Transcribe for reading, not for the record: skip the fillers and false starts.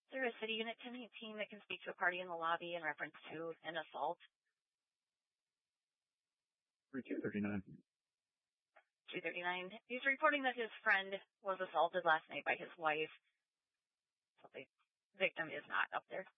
Is there a City Unit 1018 that can speak to a party in the lobby in reference to an assault? 3239. 239. He's reporting that his friend was assaulted last night by his wife. So the victim is not up there.